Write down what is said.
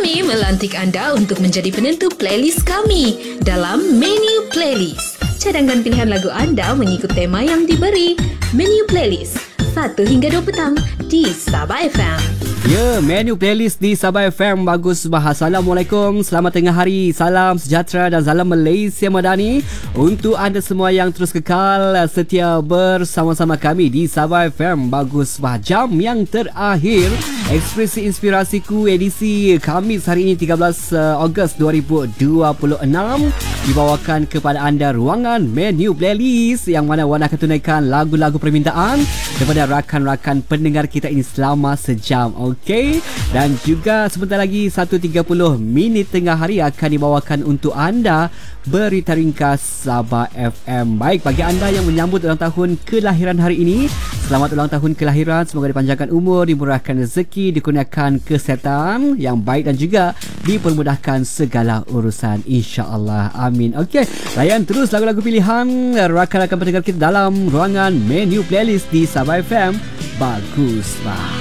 Kami melantik anda untuk menjadi penentu playlist kami dalam Menu Playlist. Cadangkan pilihan lagu anda mengikut tema yang diberi. Menu Playlist 1 hingga 2 petang di Sabah FM. Ya, Menu Playlist di Sabah FM. Bagus Subah. Assalamualaikum, selamat tengah hari, salam sejahtera dan salam Malaysia Madani untuk anda semua yang terus kekal setia bersama-sama kami di Sabah FM. Bagus Subah, jam yang terakhir Ekspresi Inspirasiku edisi Khamis hari ini 13 Ogos 2026 dibawakan kepada anda ruangan Menu Playlist yang mana Wan akan tunaikan lagu-lagu permintaan daripada rakan-rakan pendengar kita ini selama sejam. Okey, dan juga sebentar lagi 1.30 minit tengah hari akan dibawakan untuk anda berita ringkas Sabah FM. Baik, bagi anda yang menyambut ulang tahun kelahiran hari ini, selamat ulang tahun kelahiran. Semoga dipanjangkan umur, dimurahkan rezeki, dikurniakan kesihatan yang baik dan juga dipermudahkan segala urusan, insya-Allah. Amin. Okey, layan terus lagu-lagu pilihan rakan-rakan pendengar kita dalam ruangan Menu Playlist di Sabah FM. Bagus, bah.